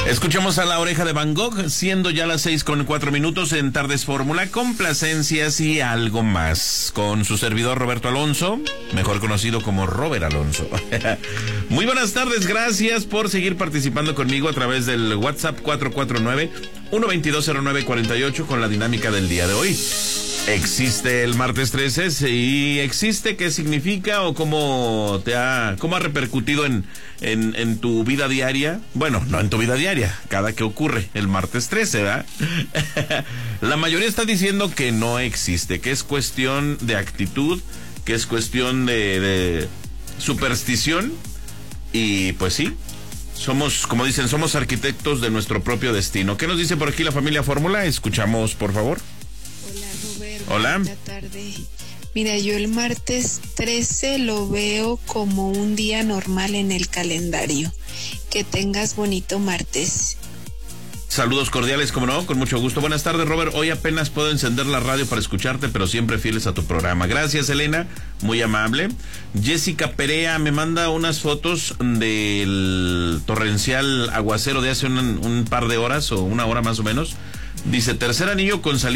Escuchamos a La Oreja de Van Gogh, siendo ya las 6:04 en Tardes Fórmula, complacencias y algo más, con su servidor Roberto Alonso, mejor conocido como Robert Alonso. Muy buenas tardes, gracias por seguir participando conmigo a través del WhatsApp 449-1220948 con la dinámica del día de hoy. ¿Existe el martes 13? Sí, ¿existe? ¿Qué significa o cómo ha repercutido en tu vida diaria? Bueno, no en tu vida diaria, cada que ocurre el martes 13, ¿verdad? La mayoría está diciendo que no existe, que es cuestión de actitud, que es cuestión de superstición, y pues sí, somos, como dicen, somos arquitectos de nuestro propio destino. ¿Qué nos dice por aquí la familia Fórmula? Escuchamos, por favor. Hola, Robert. Hola. Buena tarde. Mira, yo el martes 13 lo veo como un día normal en el calendario. Que tengas bonito martes. Saludos cordiales, como no, con mucho gusto. Buenas tardes, Robert. Hoy apenas puedo encender la radio para escucharte, pero siempre fieles a tu programa. Gracias, Elena, muy amable. Jessica Perea me manda unas fotos del torrencial aguacero de hace un par de horas o una hora más o menos. Dice, tercer anillo con salida